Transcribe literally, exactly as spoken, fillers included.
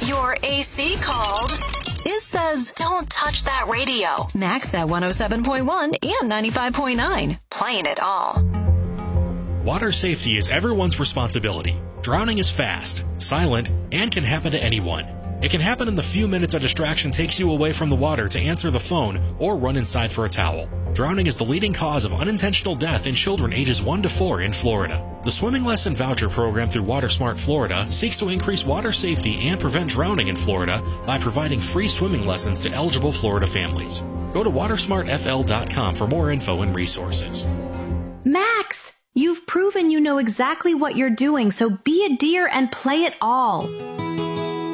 Your A C called. Iz says, don't touch that radio. Max at one oh seven point one and ninety-five point nine. Playing it all. Water safety is everyone's responsibility. Drowning is fast, silent, and can happen to anyone. It can happen in the few minutes a distraction takes you away from the water to answer the phone or run inside for a towel. Drowning is the leading cause of unintentional death in children ages one to four in Florida. The Swimming Lesson Voucher Program through WaterSmart Florida seeks to increase water safety and prevent drowning in Florida by providing free swimming lessons to eligible Florida families. Go to water smart f l dot com for more info and resources. Max, you've proven you know exactly what you're doing, so be a dear and play it all.